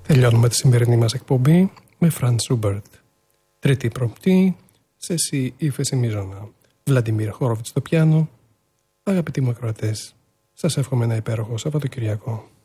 Τελειώνουμε τη σημερινή μας εκπομπή με Φραντ Σούμπερτ. Τρίτη προμπτή, σε σι ύφεση μείζωνα. Βλαντιμίρ Χόροβιτς στο πιάνο. Αγαπητοί μου ακροατές, σας εύχομαι ένα υπέροχο Σαββατοκυριακό.